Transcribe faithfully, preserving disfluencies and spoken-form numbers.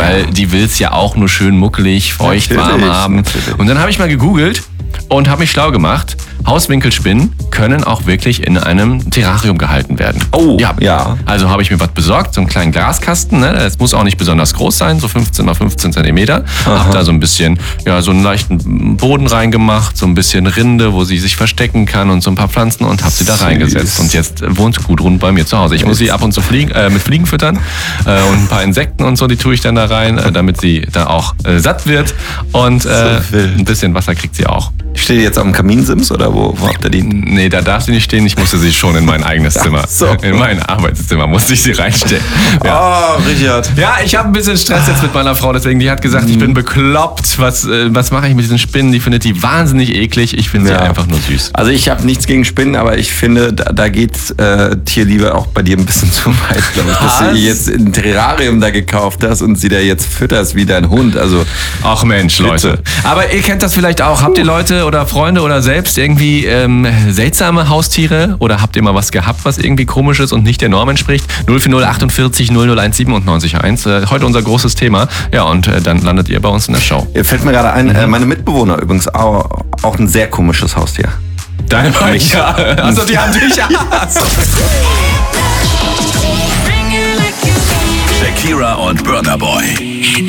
weil die will's ja auch nur schön muckelig, feucht, warm haben. Natürlich. Und dann habe ich mal gegoogelt und habe mich schlau gemacht. Hauswinkelspinnen können auch wirklich in einem Terrarium gehalten werden. Oh, ja. ja. Also habe ich mir was besorgt, so einen kleinen Glaskasten. Ne? Das muss auch nicht besonders groß sein, so fünfzehn mal fünfzehn Zentimeter. Habe da so ein bisschen, ja, so einen leichten Boden reingemacht, so ein bisschen Rinde, wo sie sich verstecken kann und so ein paar Pflanzen und habe sie da reingesetzt. Und jetzt wohnt Gudrun bei mir zu Hause. Ich muss sie ab und zu fliegen, äh, mit Fliegen füttern äh, und ein paar Insekten und so, die tue ich dann da rein, äh, damit sie da auch äh, satt wird. Und äh, so ein bisschen Wasser kriegt sie auch. Steht die jetzt am Kaminsims oder wo, wo habt ihr die? Nee, da darf sie nicht stehen. Ich musste sie schon in mein eigenes Zimmer. So. In mein Arbeitszimmer musste ich sie reinstellen. Ja. Oh, Richard. Ja, ich habe ein bisschen Stress jetzt mit meiner Frau, deswegen. Die hat gesagt, mhm. ich bin bekloppt. Was, äh, was mache ich mit diesen Spinnen? Die findet die wahnsinnig eklig. Ich finde ja. sie einfach nur süß. Also ich habe nichts gegen Spinnen, aber ich finde, da, da geht äh, Tierliebe auch bei dir ein bisschen zu weit, glaube ich. Dass du jetzt ein Terrarium da gekauft hast und sie da jetzt fütterst wie dein Hund. Also, ach Mensch, bitte. Leute. Aber ihr kennt das vielleicht auch. Habt ihr Leute oder Freunde oder selbst irgendwie ähm, seltsame Haustiere? Oder habt ihr mal was gehabt, was irgendwie komisch ist und nicht der Norm entspricht? null vier null achtundvierzig null null eins siebenundneunzig eins. Äh, heute unser großes Thema. Ja, und äh, dann landet ihr bei uns in der Show. Fällt mir gerade ein, mhm. äh, meine Mitbewohner übrigens auch, auch ein sehr komisches Haustier. Deine ja. Also die haben dich ja. Shakira und Burna Boy.